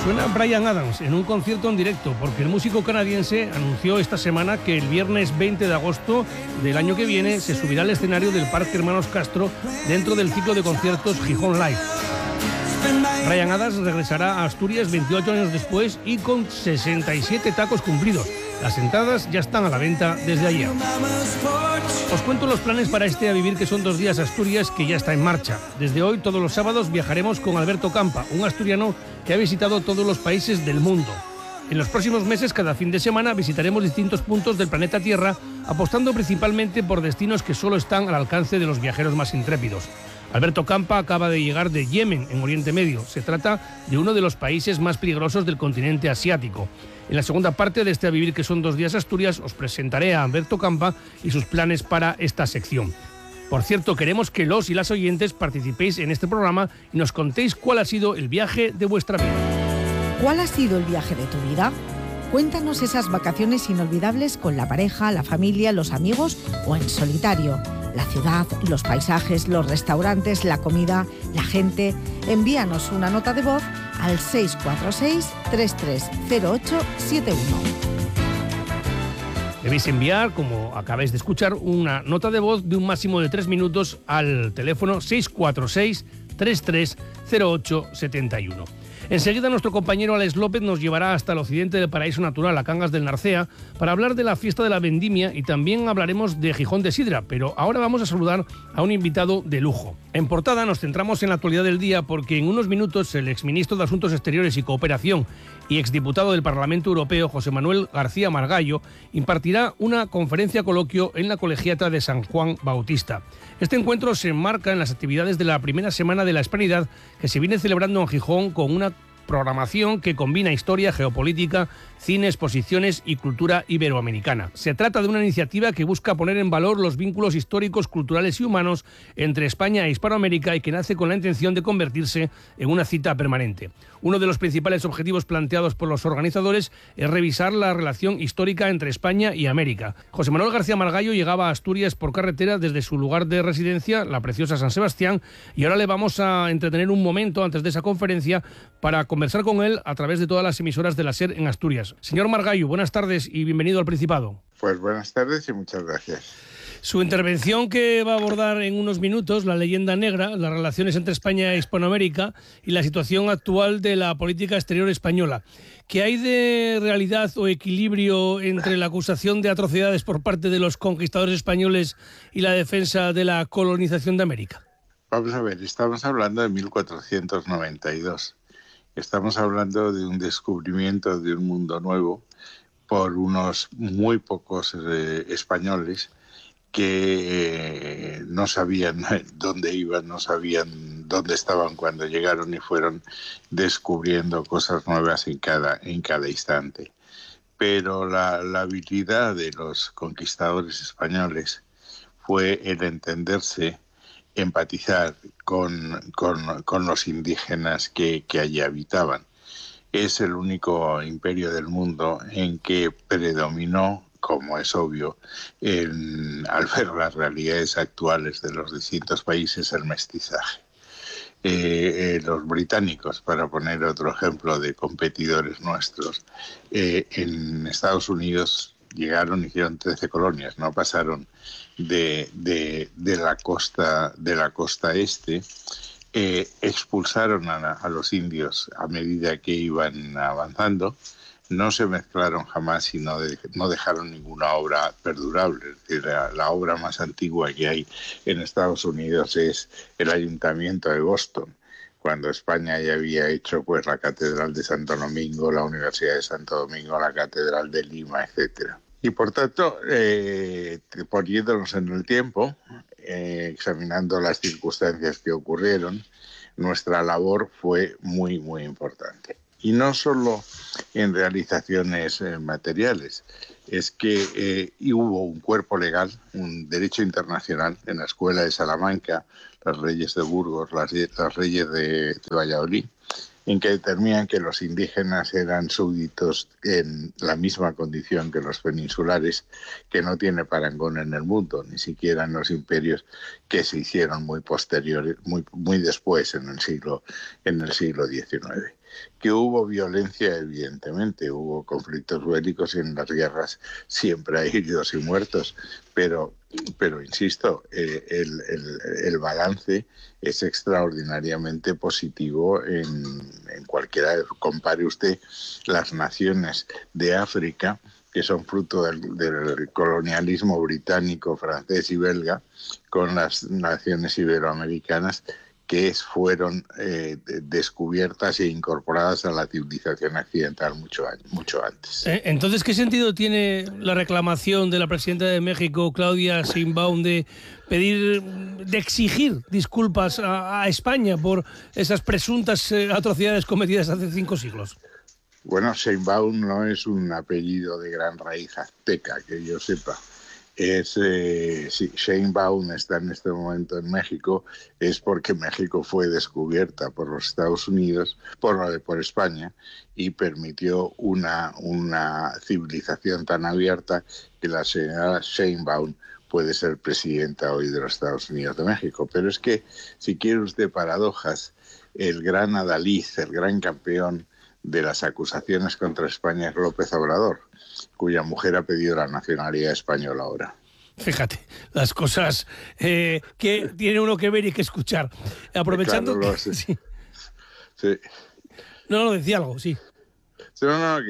Suena Bryan Adams en un concierto en directo, porque el músico canadiense anunció esta semana que el viernes 20 de agosto del año que viene se subirá al escenario del Parque Hermanos Castro dentro del ciclo de conciertos Gijón Live. Bryan Adams regresará a Asturias 28 años después y con 67 tacos cumplidos. Las entradas ya están a la venta desde ayer. Os cuento los planes para este A Vivir, que son 2 días Asturias, que ya está en marcha. Desde hoy, todos los sábados, viajaremos con Alberto Campa, un asturiano que ha visitado todos los países del mundo. En los próximos meses, cada fin de semana, visitaremos distintos puntos del planeta Tierra, apostando principalmente por destinos que solo están al alcance de los viajeros más intrépidos. Alberto Campa acaba de llegar de Yemen, en Oriente Medio. Se trata de uno de los países más peligrosos del continente asiático. En la segunda parte de este A Vivir, que son 2 días Asturias, os presentaré a Alberto Campa y sus planes para esta sección. Por cierto, queremos que los y las oyentes participéis en este programa y nos contéis cuál ha sido el viaje de vuestra vida. ¿Cuál ha sido el viaje de tu vida? Cuéntanos esas vacaciones inolvidables con la pareja, la familia, los amigos o en solitario. La ciudad, los paisajes, los restaurantes, la comida, la gente. Envíanos una nota de voz al 646-330871. Debéis enviar, como acabáis de escuchar, una nota de voz de un máximo de 3 minutos al teléfono 646-330871. Enseguida nuestro compañero Alex López nos llevará hasta el occidente del paraíso natural, a Cangas del Narcea, para hablar de la fiesta de la vendimia, y también hablaremos de Gijón de Sidra, pero ahora vamos a saludar a un invitado de lujo. En portada nos centramos en la actualidad del día, porque en unos minutos el exministro de Asuntos Exteriores y Cooperación y exdiputado del Parlamento Europeo, José Manuel García Margallo, impartirá una conferencia coloquio en la Colegiata de San Juan Bautista. Este encuentro se enmarca en las actividades de la primera semana de la Hispanidad, que se viene celebrando en Gijón con una programación que combina historia, geopolítica, cine, exposiciones y cultura iberoamericana. Se trata de una iniciativa que busca poner en valor los vínculos históricos, culturales y humanos entre España e Hispanoamérica, y que nace con la intención de convertirse en una cita permanente. Uno de los principales objetivos planteados por los organizadores es revisar la relación histórica entre España y América. José Manuel García Margallo llegaba a Asturias por carretera desde su lugar de residencia, la preciosa San Sebastián, y ahora le vamos a entretener un momento antes de esa conferencia para conversar con él a través de todas las emisoras de la SER en Asturias. Señor Margallo, buenas tardes y bienvenido al Principado. Pues buenas tardes y muchas gracias. Su intervención, que va a abordar en unos minutos la leyenda negra, las relaciones entre España e Hispanoamérica y la situación actual de la política exterior española. ¿Qué hay de realidad o equilibrio entre la acusación de atrocidades por parte de los conquistadores españoles y la defensa de la colonización de América? Vamos a ver, estamos hablando de 1492. Estamos hablando de un descubrimiento de un mundo nuevo por unos muy pocos españoles que no sabían dónde iban, no sabían dónde estaban cuando llegaron, y fueron descubriendo cosas nuevas en cada instante. Pero la habilidad de los conquistadores españoles fue el entenderse, empatizar con los indígenas que allí habitaban. Es el único imperio del mundo en que predominó, como es obvio, al ver las realidades actuales de los distintos países, el mestizaje. Los británicos, para poner otro ejemplo de competidores nuestros, en Estados Unidos llegaron, hicieron 13 colonias, no pasaron de la costa este. Expulsaron a los indios a medida que iban avanzando. No se mezclaron jamás y no dejaron ninguna obra perdurable. Es decir, la obra más antigua que hay en Estados Unidos es el Ayuntamiento de Boston, cuando España ya había hecho pues la Catedral de Santo Domingo, la Universidad de Santo Domingo, la Catedral de Lima, etcétera. Y por tanto, poniéndonos en el tiempo, examinando las circunstancias que ocurrieron, nuestra labor fue muy, muy importante. Y no solo en realizaciones materiales, es que hubo un cuerpo legal, un derecho internacional en la Escuela de Salamanca, las leyes de Burgos, las leyes de Valladolid, en que determinan que los indígenas eran súbditos en la misma condición que los peninsulares, que no tiene parangón en el mundo, ni siquiera en los imperios que se hicieron muy posteriores, muy después, en el siglo XIX. Que hubo violencia, evidentemente, hubo conflictos bélicos y en las guerras siempre hay heridos y muertos, pero insisto, el balance es extraordinariamente positivo en cualquiera. Compare usted las naciones de África, que son fruto del colonialismo británico, francés y belga, con las naciones iberoamericanas que fueron descubiertas e incorporadas a la civilización occidental mucho antes. Entonces, ¿qué sentido tiene la reclamación de la presidenta de México, Claudia Sheinbaum, de exigir disculpas a España por esas presuntas atrocidades cometidas hace 5 siglos? Bueno, Sheinbaum no es un apellido de gran raíz azteca, que yo sepa. Si Sheinbaum está en este momento en México es porque México fue descubierta por los Estados Unidos, por España, y permitió una civilización tan abierta que la señora Sheinbaum puede ser presidenta hoy de los Estados Unidos de México. Pero es que, si quiere usted paradojas, el gran adalid, el gran campeón de las acusaciones contra España es López Obrador, cuya mujer ha pedido la nacionalidad española ahora. Fíjate, las cosas que tiene uno que ver y que escuchar. Aprovechando... Claro, sí. Sí. No, decía algo, sí. No,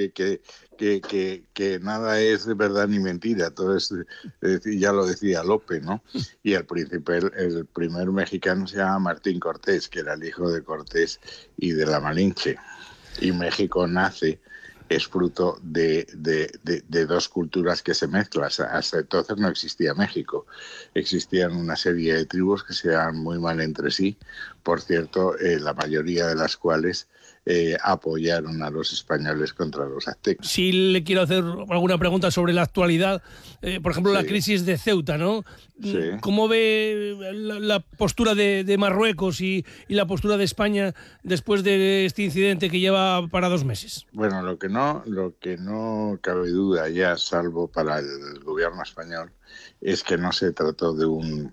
que nada es de verdad ni mentira, todo es ya lo decía Lope, ¿no? Y el primer mexicano se llama Martín Cortés, que era el hijo de Cortés y de la Malinche. Y México es fruto de dos culturas que se mezclan. Hasta entonces no existía México. Existían una serie de tribus que se llevaban muy mal entre sí. Por cierto, la mayoría de las cuales apoyaron a los españoles contra los aztecas. Sí, le quiero hacer alguna pregunta sobre la actualidad. Por ejemplo, la crisis de Ceuta, ¿no? Sí. ¿Cómo ve la postura de Marruecos y la postura de España después de este incidente que lleva para 2 meses? Bueno, lo que no cabe duda ya, salvo para el gobierno español, es que no se trató de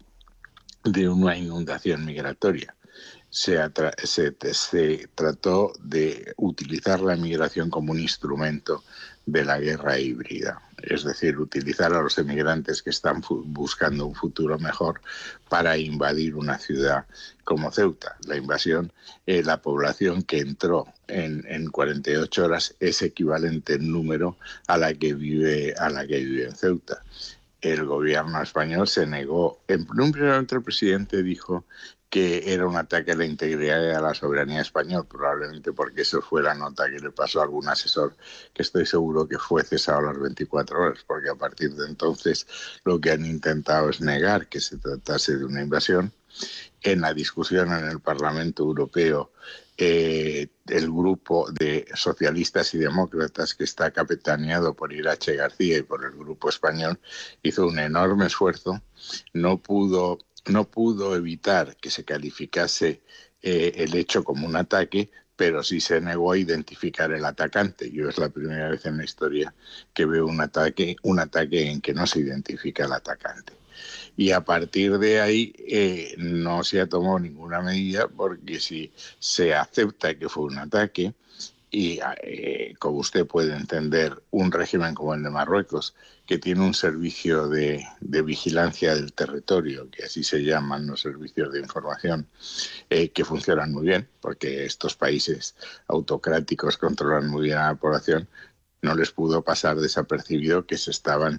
una inundación migratoria. Se trató de utilizar la migración como un instrumento de la guerra híbrida, es decir, utilizar a los emigrantes que están buscando un futuro mejor para invadir una ciudad como Ceuta. La invasión, la población que entró en 48 horas es equivalente en número a la que vive en Ceuta. El gobierno español se negó. En un primer momento el presidente dijo que era un ataque a la integridad y a la soberanía española, probablemente porque eso fue la nota que le pasó a algún asesor, que estoy seguro que fue cesado a las 24 horas, porque a partir de entonces lo que han intentado es negar que se tratase de una invasión. En la discusión en el Parlamento Europeo, el grupo de socialistas y demócratas, que está capitaneado por Irache García y por el grupo español, hizo un enorme esfuerzo. No pudo evitar que se calificase el hecho como un ataque, pero sí se negó a identificar el atacante. Yo es la primera vez en la historia que veo un ataque en que no se identifica el atacante. Y a partir de ahí no se ha tomado ninguna medida, porque si se acepta que fue un ataque, y como usted puede entender, un régimen como el de Marruecos, que tiene un servicio de vigilancia del territorio, que así se llaman los servicios de información, que funcionan muy bien, porque estos países autocráticos controlan muy bien a la población, no les pudo pasar desapercibido que se estaban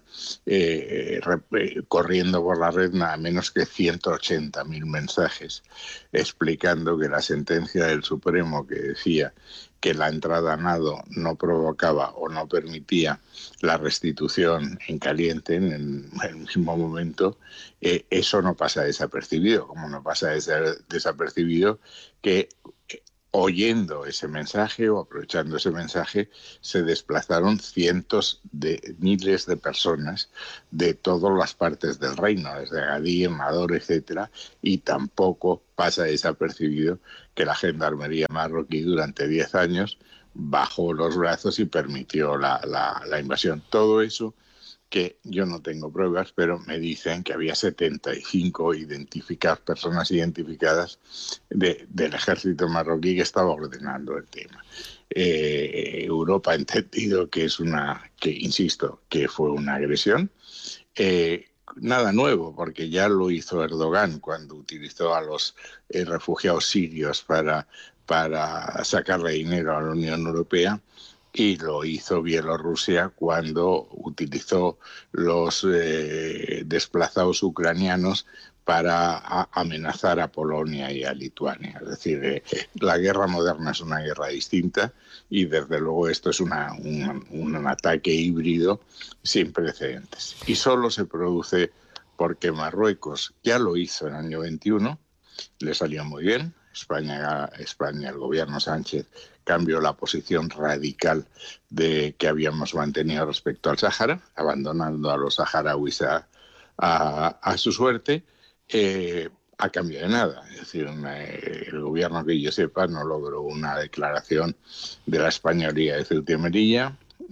corriendo por la red nada menos que 180.000 mensajes explicando que la sentencia del Supremo, que decía que la entrada a nado no provocaba o no permitía la restitución en caliente en el mismo momento, eso no pasa desapercibido, como no pasa desapercibido que oyendo ese mensaje o aprovechando ese mensaje se desplazaron cientos de miles de personas de todas las partes del reino, desde Agadir, Nador, etcétera, y tampoco pasa desapercibido que la gendarmería marroquí durante 10 años bajó los brazos y permitió la invasión. Todo eso que yo no tengo pruebas, pero me dicen que había 75 personas identificadas del ejército marroquí que estaba ordenando el tema. Europa ha entendido que insisto, que fue una agresión. Nada nuevo, porque ya lo hizo Erdogan cuando utilizó a los refugiados sirios para sacarle dinero a la Unión Europea, y lo hizo Bielorrusia cuando utilizó los desplazados ucranianos para amenazar a Polonia y a Lituania. Es decir, la guerra moderna es una guerra distinta, y desde luego esto es un ataque híbrido sin precedentes. Y solo se produce porque Marruecos ya lo hizo en el año 21, le salió muy bien. España, el gobierno Sánchez, cambió la posición radical que habíamos mantenido respecto al Sáhara, abandonando a los saharauis a su suerte. A cambio de nada. Es decir, el gobierno, que yo sepa, no logró una declaración de la españolía de Ceuta y Melilla,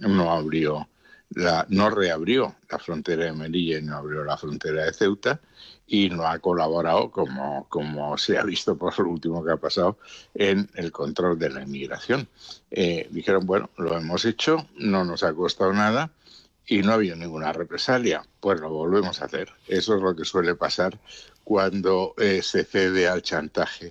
no reabrió la frontera de Melilla y no abrió la frontera de Ceuta, y no ha colaborado, como se ha visto por lo último que ha pasado, en el control de la inmigración. Dijeron, bueno, lo hemos hecho, no nos ha costado nada y no ha habido ninguna represalia, pues lo volvemos a hacer. Eso es lo que suele pasar cuando se cede al chantaje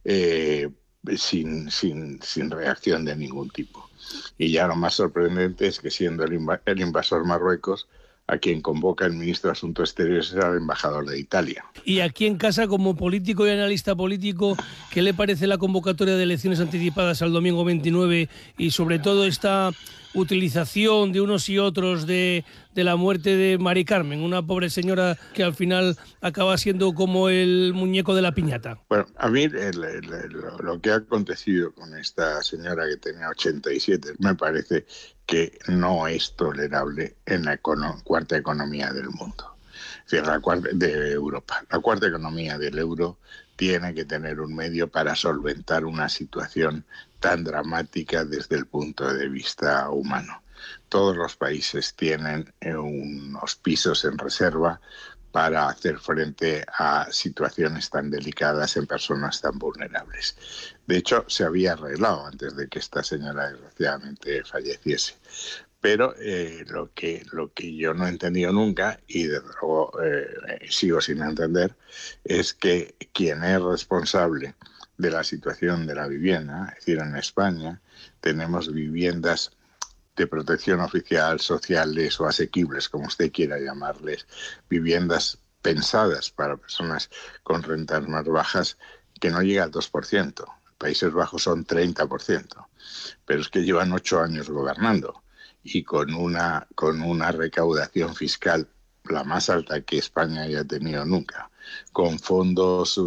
sin reacción de ningún tipo. Y ya lo más sorprendente es que, siendo el invasor Marruecos, a quien convoca el ministro de Asuntos Exteriores es al embajador de Italia. Y aquí en casa, como político y analista político, ¿qué le parece la convocatoria de elecciones anticipadas al domingo 29 y sobre todo esta utilización de unos y otros de la muerte de Mari Carmen, una pobre señora que al final acaba siendo como el muñeco de la piñata? Bueno, a mí lo que ha acontecido con esta señora, que tenía 87, me parece que no es tolerable en la cuarta economía del mundo, es decir, de Europa. La cuarta economía del euro tiene que tener un medio para solventar una situación tan dramática desde el punto de vista humano. Todos los países tienen unos pisos en reserva para hacer frente a situaciones tan delicadas en personas tan vulnerables. De hecho, se había arreglado antes de que esta señora desgraciadamente falleciese. Pero lo que yo no he entendido nunca, y desde luego sigo sin entender, es que quien es responsable de la situación de la vivienda, es decir, en España tenemos viviendas de protección oficial, sociales o asequibles, como usted quiera llamarles, viviendas pensadas para personas con rentas más bajas, que no llega al 2%. Países Bajos son 30%. Pero es que llevan 8 años gobernando, y con una recaudación fiscal la más alta que España haya tenido nunca, con fondos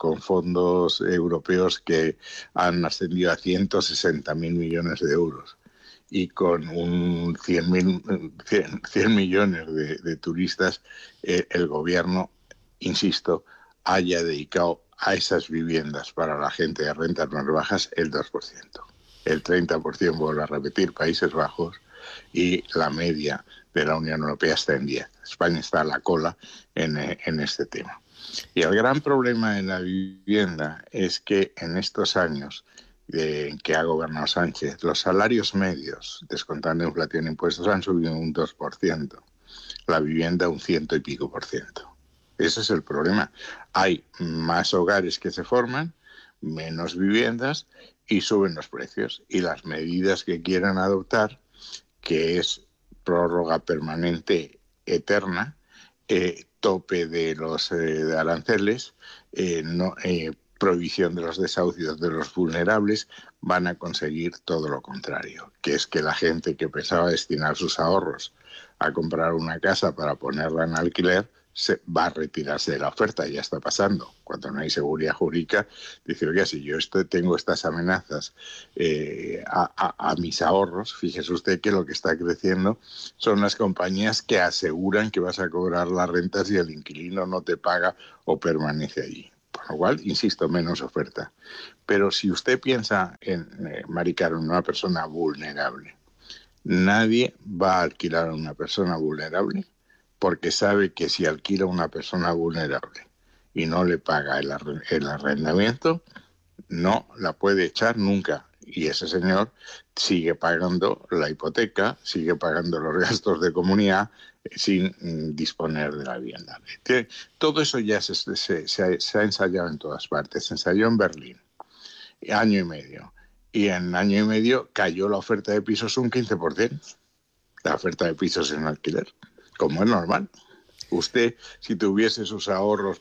europeos que han ascendido a 160.000 millones de euros, y con 100 millones de turistas, el gobierno, insisto, haya dedicado a esas viviendas para la gente de rentas más bajas el 2%. El 30%, vuelvo a repetir, Países Bajos, y la media de la Unión Europea está en 10. España está a la cola en este tema. Y el gran problema de la vivienda es que en estos años que ha gobernado Sánchez, los salarios medios, descontando inflación e impuestos, han subido un 2%. La vivienda un 100 y pico %. Ese es el problema. Hay más hogares que se forman, menos viviendas, y suben los precios. Y las medidas que quieran adoptar, que es prórroga permanente eterna, tope de los de aranceles, prohibición de los desahucios de los vulnerables, van a conseguir todo lo contrario, que es que la gente que pensaba destinar sus ahorros a comprar una casa para ponerla en alquiler va a retirarse de la oferta. Ya está pasando. Cuando no hay seguridad jurídica, dice, oye, si yo tengo estas amenazas a mis ahorros, fíjese usted que lo que está creciendo son las compañías que aseguran que vas a cobrar las rentas si el inquilino no te paga o permanece allí. Por lo cual, insisto, menos oferta. Pero si usted piensa en Mari Carmen, una persona vulnerable, Nadie va a alquilar a una persona vulnerable porque sabe que si alquila a una persona vulnerable y no le paga el arrendamiento, no la puede echar nunca. Y ese señor sigue pagando la hipoteca, sigue pagando los gastos de comunidad sin disponer de la vivienda. Todo eso ya se ha ensayado en todas partes. Se ensayó en Berlín, año y medio. Y en año y medio cayó la oferta de pisos un 15%. La oferta de pisos en alquiler, como es normal. Usted, si tuviese sus ahorros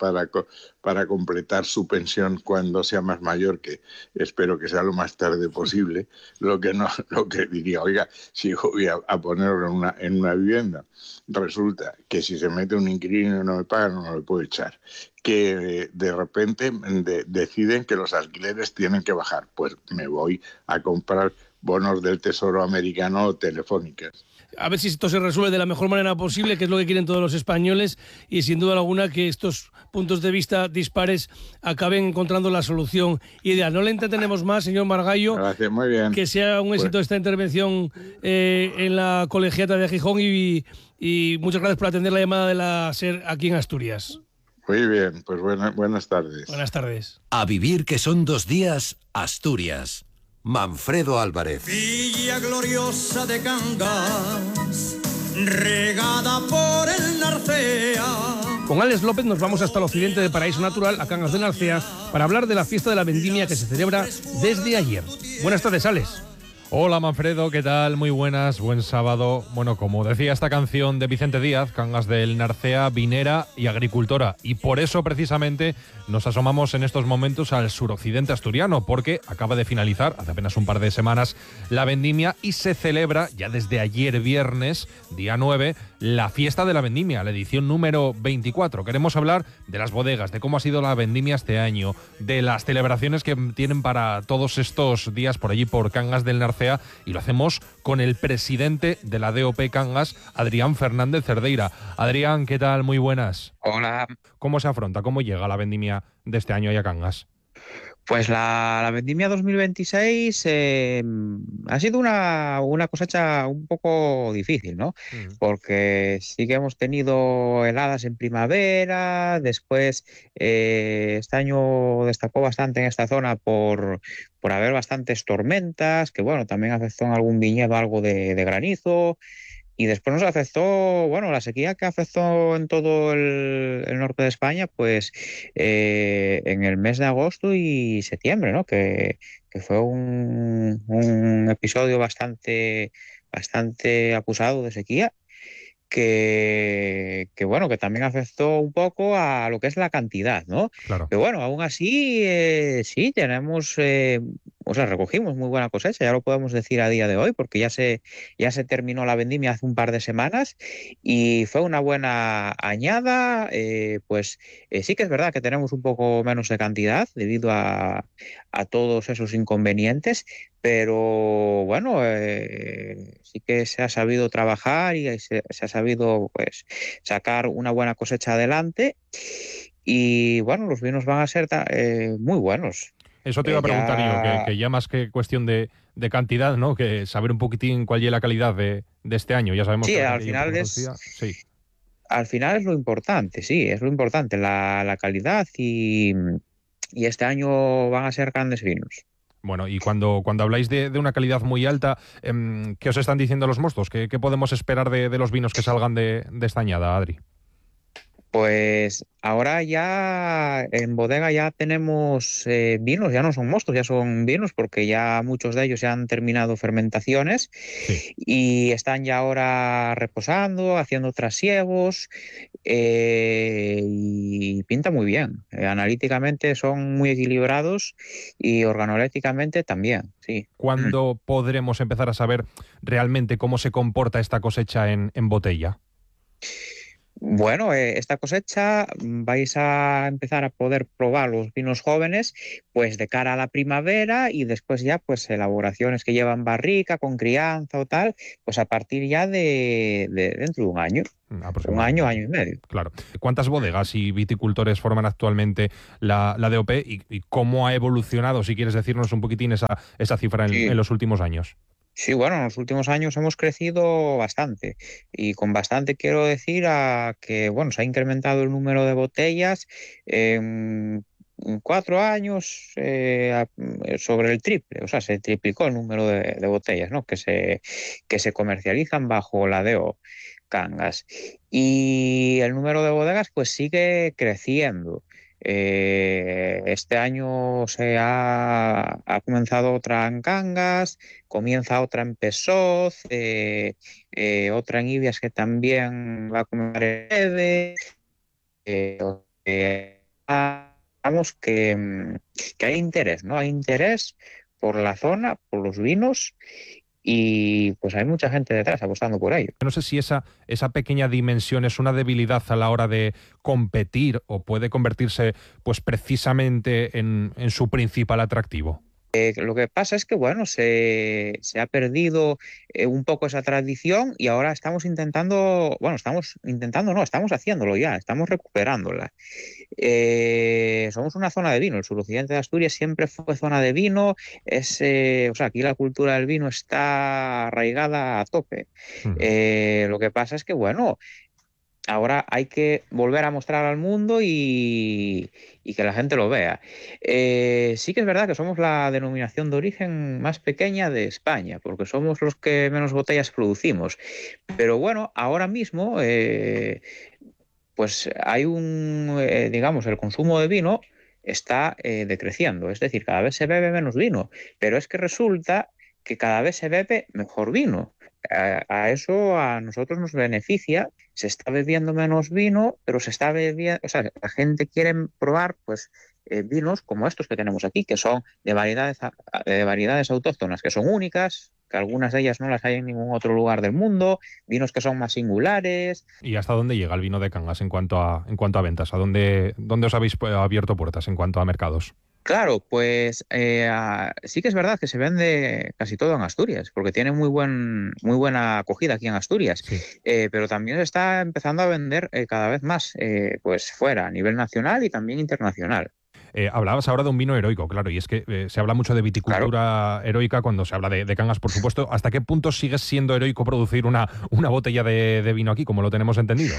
para completar su pensión cuando sea más mayor, que espero que sea lo más tarde posible, lo que diría, oiga, si yo voy a ponerlo en una vivienda, resulta que si se mete un inquilino y no me paga, no lo puedo echar. Que de repente deciden que los alquileres tienen que bajar, pues me voy a comprar bonos del Tesoro americano o telefónicas. A ver si esto se resuelve de la mejor manera posible, que es lo que quieren todos los españoles, y sin duda alguna que estos puntos de vista dispares acaben encontrando la solución ideal. No le entretenemos más, señor Margallo. Gracias, muy bien. Que sea un éxito esta intervención en la colegiata de Gijón y muchas gracias por atender la llamada de la SER aquí en Asturias. Muy bien, pues buenas tardes. Buenas tardes. A vivir que son 2 días, Asturias. Manfredo Álvarez. Villa gloriosa de Cangas, regada por el Narcea. Con Alex López nos vamos hasta el occidente de Paraíso Natural, a Cangas de Narcea, para hablar de la fiesta de la vendimia que se celebra desde ayer. Buenas tardes, Alex. Hola Manfredo, ¿qué tal? Muy buenas, buen sábado. Bueno, como decía esta canción de Vicente Díaz, Cangas del Narcea, vinera y agricultora. Y por eso precisamente nos asomamos en estos momentos al suroccidente asturiano, porque acaba de finalizar, hace apenas un par de semanas, la vendimia y se celebra ya desde ayer viernes, día 9, la fiesta de la vendimia, la edición número 24. Queremos hablar de las bodegas, de cómo ha sido la vendimia este año, de las celebraciones que tienen para todos estos días por allí por Cangas del Narcea, y lo hacemos con el presidente de la DOP Cangas, Adrián Fernández Cerdeira. Adrián, ¿qué tal? Muy buenas. Hola. ¿Cómo se afronta? ¿Cómo llega la vendimia de este año ahí a Cangas? Pues la vendimia 2026 ha sido una cosecha un poco difícil, ¿no? Porque sí que hemos tenido heladas en primavera, después este año destacó bastante en esta zona por haber bastantes tormentas, que bueno, también afectó en algún viñedo algo de granizo. Y después nos afectó, bueno, la sequía que afectó en todo el norte de España, pues en el mes de agosto y septiembre, ¿no? Que fue un episodio bastante acusado de sequía, que bueno, que también afectó un poco a lo que es la cantidad, ¿no? Claro. Pero bueno, aún así sí tenemos, recogimos muy buena cosecha, ya lo podemos decir a día de hoy, porque ya se terminó la vendimia hace un par de semanas y fue una buena añada. Sí que es verdad que tenemos un poco menos de cantidad debido a todos esos inconvenientes, pero bueno, sí que se ha sabido trabajar y se ha sabido pues sacar una buena cosecha adelante y bueno, los vinos van a ser muy buenos. Eso te iba a preguntar yo, que ya más que cuestión de cantidad, ¿no? Que saber un poquitín cuál es la calidad de este año. Ya sabemos que al final al final es lo importante, sí, es lo importante, la calidad y este año van a ser grandes vinos. Bueno, y cuando habláis de una calidad muy alta, ¿qué os están diciendo los mostos? ¿Qué podemos esperar de los vinos que salgan de esta añada, Adri? Pues ahora ya en bodega ya tenemos vinos, ya no son mostos, ya son vinos, porque ya muchos de ellos ya han terminado fermentaciones, sí, y están ya ahora reposando, haciendo trasiegos, y pinta muy bien. Analíticamente son muy equilibrados y organolépticamente también, sí. ¿Cuándo podremos empezar a saber realmente cómo se comporta esta cosecha en botella? Bueno, esta cosecha vais a empezar a poder probar los vinos jóvenes pues de cara a la primavera y después ya pues elaboraciones que llevan barrica, con crianza o tal, pues a partir ya de dentro de un año. Un año y medio. Claro. ¿Cuántas bodegas y viticultores forman actualmente la DOP y cómo ha evolucionado, si quieres decirnos un poquitín esa cifra en los últimos años? Sí, bueno, en los últimos años hemos crecido bastante y con bastante quiero decir a que, bueno, se ha incrementado el número de botellas en 4 años sobre el triple, o sea, se triplicó el número de botellas, ¿no? Que se comercializan bajo la DO Cangas. Y el número de bodegas pues sigue creciendo. Este año ha comenzado otra en Cangas, comienza otra en Pesoz, otra en Ibias que también va a comenzar en breve. Vamos que hay interés, ¿no? Hay interés por la zona, por los vinos y pues hay mucha gente detrás apostando por ello. No sé si esa pequeña dimensión es una debilidad a la hora de competir o puede convertirse pues precisamente en su principal atractivo. Lo que pasa es que, bueno, se ha perdido un poco esa tradición y ahora estamos estamos haciéndolo ya, estamos recuperándola. Somos una zona de vino, el suroccidente de Asturias siempre fue zona de vino, o sea, aquí la cultura del vino está arraigada a tope. Lo que pasa es que, bueno, ahora hay que volver a mostrar al mundo y que la gente lo vea. Sí que es verdad que somos la denominación de origen más pequeña de España, porque somos los que menos botellas producimos. Pero bueno, ahora mismo, pues hay digamos, el consumo de vino está decreciendo, es decir, cada vez se bebe menos vino, pero es que resulta que cada vez se bebe mejor vino. A eso a nosotros nos beneficia, se está bebiendo menos vino, pero se está bebiendo, o sea, la gente quiere probar pues vinos como estos que tenemos aquí, que son de variedades autóctonas, que son únicas, que algunas de ellas no las hay en ningún otro lugar del mundo, vinos que son más singulares. ¿Y hasta dónde llega el vino de Cangas en cuanto a ventas? ¿A dónde os habéis abierto puertas en cuanto a mercados? Claro, pues sí que es verdad que se vende casi todo en Asturias, porque tiene muy buena acogida aquí en Asturias, Sí. Pero también se está empezando a vender cada vez más pues fuera, a nivel nacional y también internacional. Hablabas ahora de un vino heroico, claro, y es que se habla mucho de viticultura heroica cuando se habla de Cangas, por supuesto. ¿Hasta qué punto sigue siendo heroico producir una botella de vino aquí, como lo tenemos entendido?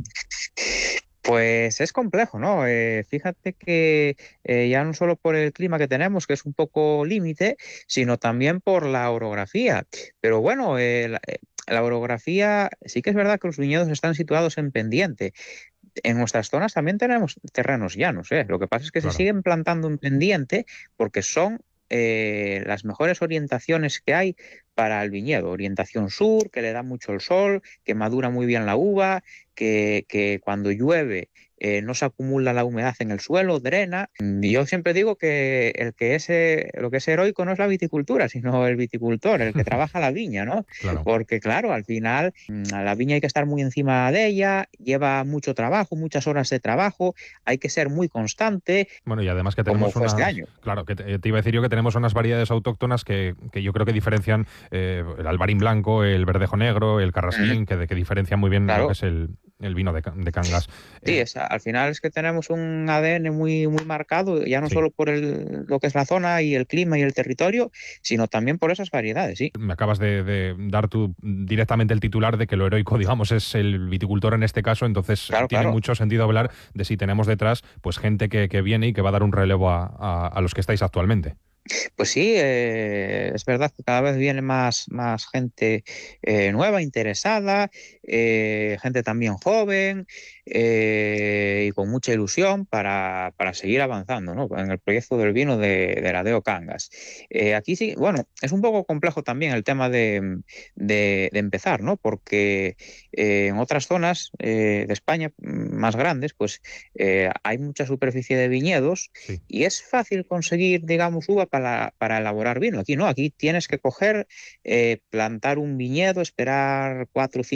Pues es complejo, ¿no? Fíjate que ya no solo por el clima que tenemos, que es un poco límite, sino también por la orografía. Pero bueno, la orografía, sí que es verdad que los viñedos están situados en pendiente. En nuestras zonas también tenemos terrenos llanos, ¿eh? Lo que pasa es que Claro. se siguen plantando en pendiente porque son las mejores orientaciones que hay para el viñedo. Orientación sur, que le da mucho el sol, que madura muy bien la uva, que cuando llueve no se acumula la humedad en el suelo, drena. Yo siempre digo que lo que es heroico no es la viticultura, sino el viticultor, el que trabaja la viña, ¿no? Claro. Porque claro, al final a la viña hay que estar muy encima de ella, lleva mucho trabajo, muchas horas de trabajo, hay que ser muy constante. Bueno, y además que Como tenemos fue este año. Claro, que te iba a decir yo que tenemos unas variedades autóctonas que yo creo que diferencian el albarín blanco, el verdejo negro, el carrasquín, que diferencian muy bien Claro. lo que es el vino de Cangas. Sí, al final es que tenemos un ADN muy, muy marcado, ya no Sí. solo por lo que es la zona y el clima y el territorio, sino también por esas variedades, sí. Me acabas de dar tú directamente el titular de que lo heroico, digamos, es el viticultor en este caso, entonces Claro, tiene claro. mucho sentido hablar de si tenemos detrás pues gente que viene y que va a dar un relevo a los que estáis actualmente. Pues sí, es verdad que cada vez viene más gente nueva, interesada, gente también joven y con mucha ilusión para seguir avanzando, ¿no? En el proyecto del vino de la DO Cangas. Aquí sí, bueno, es un poco complejo también el tema de empezar, ¿no? Porque en otras zonas de España más grandes, pues hay mucha superficie de viñedos Sí. y es fácil conseguir, digamos, uva para elaborar vino. Aquí no, aquí tienes que coger, plantar un viñedo, esperar 4 o 5 años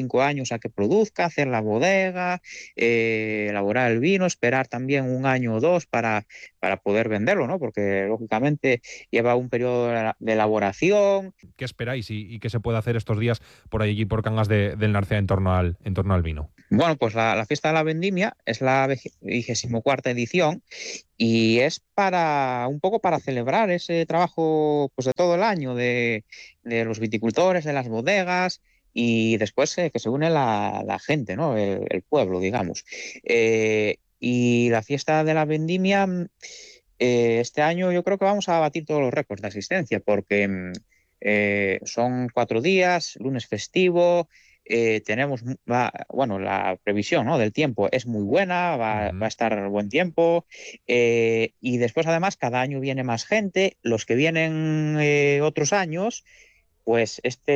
años a que produzca, hacer la bodega, elaborar el vino, esperar también un año o dos para poder venderlo, ¿no? Porque lógicamente lleva un periodo de elaboración. ¿Qué esperáis y qué se puede hacer estos días por allí, por Cangas del Narcea, en torno al vino? Bueno, pues la fiesta de la vendimia es la 24ª edición y es un poco para celebrar ese trabajo pues de todo el año de los viticultores, de las bodegas, y después que se une la gente, ¿no? El pueblo, digamos. Y la fiesta de la vendimia, este año yo creo que vamos a batir todos los récords de asistencia, porque son 4 días, lunes festivo. Tenemos, la previsión, ¿no?, del tiempo es muy buena, va a estar buen tiempo, y después además cada año viene más gente. Los que vienen otros años, pues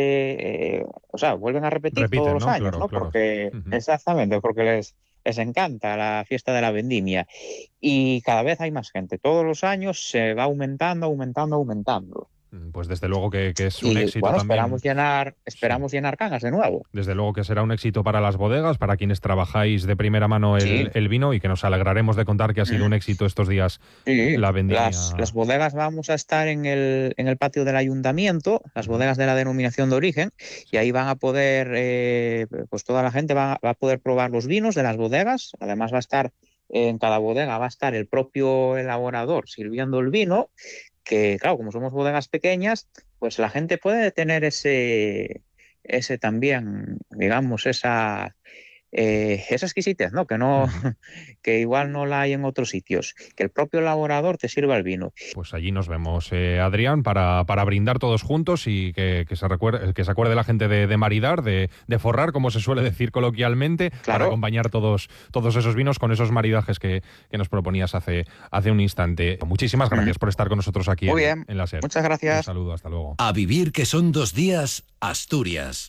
vuelven a repetir todos los años, claro, ¿no? Claro. Porque, exactamente, porque les encanta la fiesta de la vendimia y cada vez hay más gente. Todos los años se va aumentando. Pues desde luego que es un éxito también. Esperamos llenar Cangas de nuevo. Desde luego que será un éxito para las bodegas, para quienes trabajáis de primera mano el vino, y que nos alegraremos de contar que ha sido un éxito estos días la vendimia. Las bodegas vamos a estar en el patio del ayuntamiento, las bodegas de la denominación de origen, y ahí van a poder, pues toda la gente va a poder probar los vinos de las bodegas. Además va a estar, en cada bodega va a estar el propio elaborador sirviendo el vino, que claro, como somos bodegas pequeñas, pues la gente puede tener ese también, digamos, esa exquisitez, ¿no? Que igual no la hay en otros sitios, que el propio elaborador te sirva el vino. Pues allí nos vemos, Adrián, para brindar todos juntos y que se acuerde la gente de maridar, de forrar, como se suele decir coloquialmente, claro, para acompañar todos esos vinos con esos maridajes que nos proponías hace un instante. Muchísimas gracias por estar con nosotros aquí en la SER. Muchas gracias. Un saludo, hasta luego. A vivir, que son 2 días, Asturias.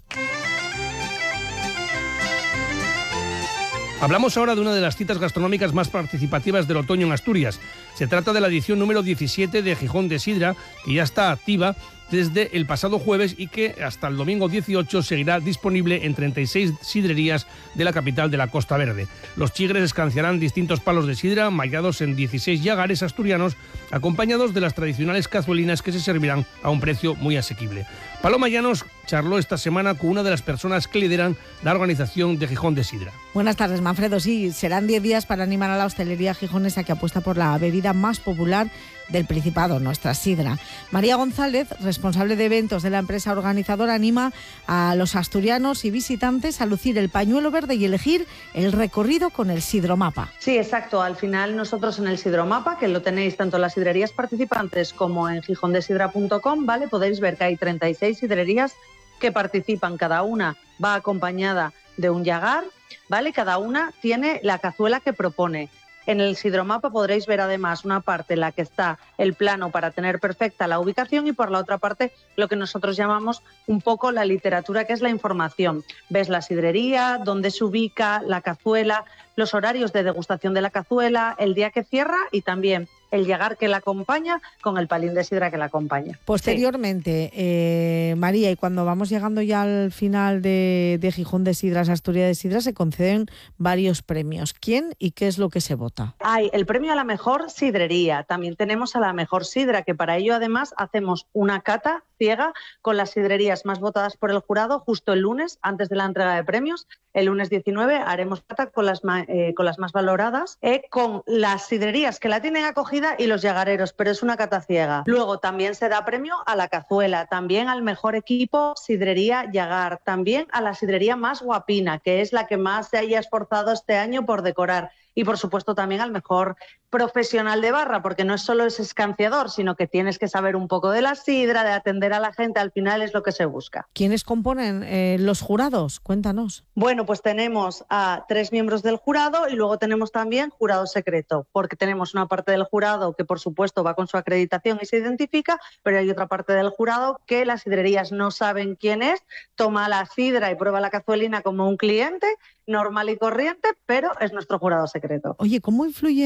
Hablamos ahora de una de las citas gastronómicas más participativas del otoño en Asturias. Se trata de la edición número 17 de Gijón de Sidra, que ya está activa desde el pasado jueves y que hasta el domingo 18 seguirá disponible en 36 sidrerías de la capital de la Costa Verde. Los chigres escanciarán distintos palos de sidra mallados en 16 llagares asturianos, acompañados de las tradicionales cazuelinas que se servirán a un precio muy asequible. Paloma Llanos charló esta semana con una de las personas que lideran la organización de Gijón de Sidra. Buenas tardes, Manfredo. Sí, serán 10 días para animar a la hostelería gijonesa, que apuesta por la bebida más popular del Principado, nuestra sidra. María González, responsable de eventos de la empresa organizadora, anima a los asturianos y visitantes a lucir el pañuelo verde y elegir el recorrido con el sidromapa. Sí, exacto. Al final nosotros en el sidromapa, que lo tenéis tanto en las sidrerías participantes como en gijondesidra.com, ¿vale? Podéis ver que hay 36 sidrerías que participan. Cada una va acompañada de un llagar, ¿vale? Cada una tiene la cazuela que propone. En el sidromapa podréis ver además una parte en la que está el plano para tener perfecta la ubicación y por la otra parte lo que nosotros llamamos un poco la literatura, que es la información. Ves la sidrería, dónde se ubica, la cazuela, los horarios de degustación de la cazuela, el día que cierra y también el llagar que la acompaña con el palín de sidra que la acompaña. Posteriormente, María, y cuando vamos llegando ya al final de Gijón de Sidras, Asturias de Sidra, se conceden varios premios. ¿Quién y qué es lo que se vota? Hay el premio a la mejor sidrería, también tenemos a la mejor sidra, que para ello además hacemos una cata ciega con las sidrerías más votadas por el jurado justo el lunes, antes de la entrega de premios. El lunes 19 haremos cata con las más valoradas, con las sidrerías que la tienen acogida y los llagareros, pero es una cata ciega. Luego también se da premio a la cazuela, también al mejor equipo sidrería llagar, también a la sidrería más guapina, que es la que más se haya esforzado este año por decorar. Y, por supuesto, también al mejor profesional de barra, porque no es solo ese escanciador, sino que tienes que saber un poco de la sidra, de atender a la gente, al final es lo que se busca. ¿Quiénes componen los jurados? Cuéntanos. Bueno, pues tenemos a 3 miembros del jurado y luego tenemos también jurado secreto, porque tenemos una parte del jurado que, por supuesto, va con su acreditación y se identifica, pero hay otra parte del jurado que las sidrerías no saben quién es, toma la sidra y prueba la cazuelina como un cliente normal y corriente, pero es nuestro jurado secreto. Oye, ¿cómo influye o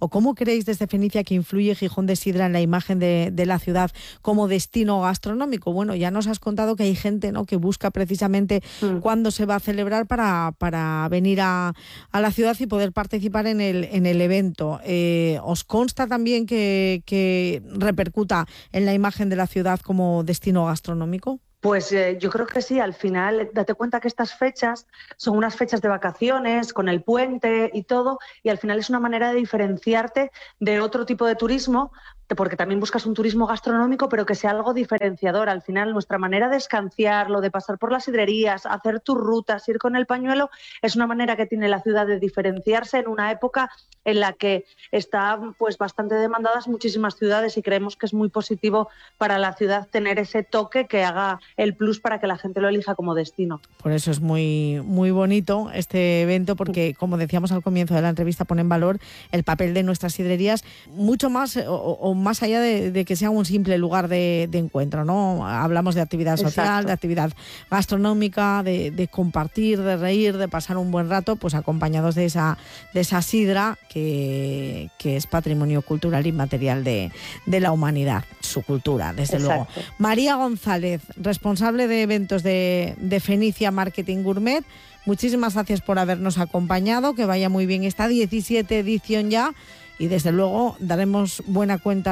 ¿O cómo creéis desde Fenicia que influye Gijón de Sidra en la imagen de la ciudad como destino gastronómico? Bueno, ya nos has contado que hay gente, ¿no?, que busca precisamente cuándo se va a celebrar para venir a la ciudad y poder participar en el evento. ¿Os consta también que repercuta en la imagen de la ciudad como destino gastronómico? Pues yo creo que sí, al final date cuenta que estas fechas son unas fechas de vacaciones, con el puente y todo, y al final es una manera de diferenciarte de otro tipo de turismo, porque también buscas un turismo gastronómico, pero que sea algo diferenciador. Al final nuestra manera de escanciarlo, de pasar por las sidrerías, hacer tus rutas, ir con el pañuelo, es una manera que tiene la ciudad de diferenciarse en una época en la que están pues bastante demandadas muchísimas ciudades, y creemos que es muy positivo para la ciudad tener ese toque que haga el plus para que la gente lo elija como destino. Por eso es muy, muy bonito este evento, porque como decíamos al comienzo de la entrevista, pone en valor el papel de nuestras sidrerías, mucho más o más allá de que sea un simple lugar de encuentro, ¿no? Hablamos de actividad social, Exacto. de actividad gastronómica, de compartir, de reír, de pasar un buen rato, pues acompañados de esa sidra que es patrimonio cultural inmaterial de la humanidad, su cultura, desde Exacto. luego. María González, responsable de eventos de Fenicia Marketing Gourmet, muchísimas gracias por habernos acompañado, que vaya muy bien esta 17 edición ya, y desde luego daremos buena cuenta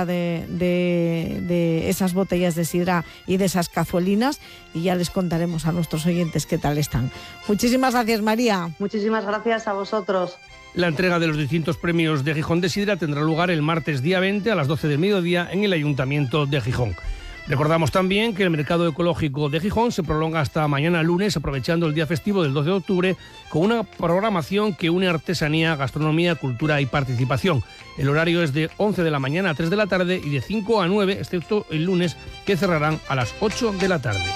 de esas botellas de sidra y de esas cazuelinas, y ya les contaremos a nuestros oyentes qué tal están. Muchísimas gracias, María. Muchísimas gracias a vosotros. La entrega de los distintos premios de Gijón de Sidra tendrá lugar el martes día 20 a las 12 del mediodía en el Ayuntamiento de Gijón. Recordamos también que el mercado ecológico de Gijón se prolonga hasta mañana lunes, aprovechando el día festivo del 12 de octubre, con una programación que une artesanía, gastronomía, cultura y participación. El horario es de 11 de la mañana a 3 de la tarde y de 5 a 9, excepto el lunes, que cerrarán a las 8 de la tarde.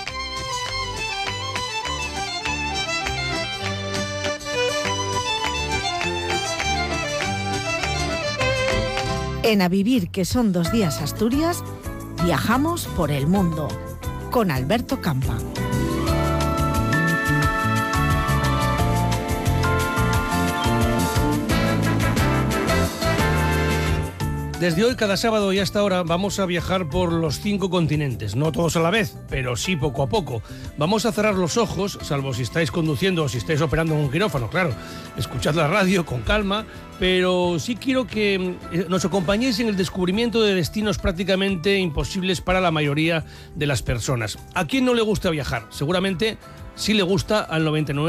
En A Vivir, que son 2 días Asturias, viajamos por el mundo con Alberto Campa. Desde hoy, cada sábado y hasta ahora, vamos a viajar por los 5 continentes. No todos a la vez, pero sí poco a poco. Vamos a cerrar los ojos, salvo si estáis conduciendo o si estáis operando en un quirófano, claro. Escuchad la radio con calma, pero sí quiero que nos acompañéis en el descubrimiento de destinos prácticamente imposibles para la mayoría de las personas. ¿A quién no le gusta viajar? Seguramente sí le gusta al